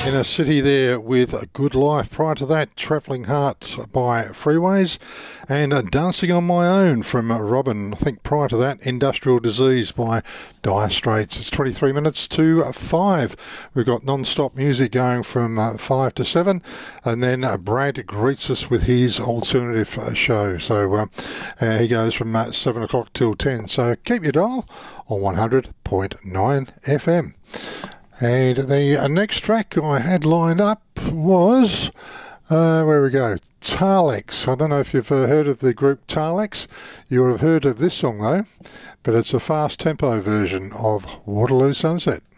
Inner City there with A Good Life. Prior to that, Travelling Heart by Freeways and Dancing on My Own from Robin. I think prior to that, Industrial Disease by Dire Straits. It's 23 minutes to 5. We've got non-stop music going from 5 to 7, and then Brad greets us with his alternative show. So he goes from 7 o'clock till 10. So keep your dial on 100.9 FM. And the next track I had lined up was, where we go, Talex. I don't know if you've heard of the group Talex. You would have heard of this song though, but it's a fast tempo version of Waterloo Sunset.